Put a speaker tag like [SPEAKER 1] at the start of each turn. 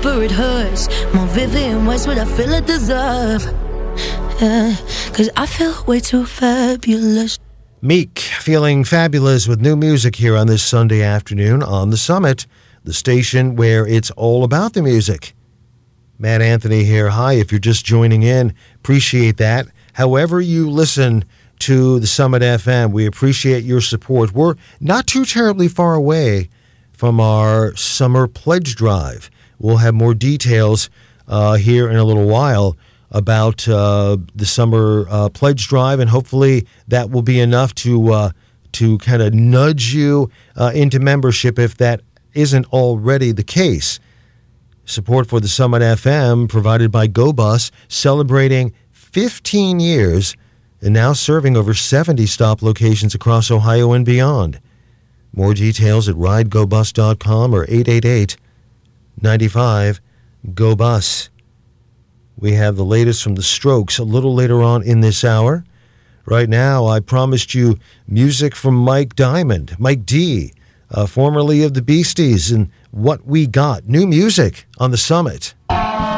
[SPEAKER 1] deeper it hurts. More vivid and worse what I feel I deserve. Yeah, 'cause I feel way too fabulous.
[SPEAKER 2] Meek feeling fabulous with new music here on this Sunday afternoon on The Summit, the station where it's all about the music. Matt Anthony here. Hi, if you're just joining in, appreciate that. However you listen to the Summit FM, we appreciate your support. We're not too terribly far away from our summer pledge drive. We'll have more details here in a little while about the summer pledge drive, and hopefully that will be enough to kind of nudge you into membership if that isn't already the case. Support for the Summit FM provided by GoBus, celebrating 15 years and now serving over 70 stop locations across Ohio and beyond. More details at ridegobus.com or 888-95-GO-BUS. We have the latest from the Strokes a little later on in this hour. Right now, I promised you music from Mike Diamond, Mike D., formerly of the Beasties, and what we got. New music on the Summit.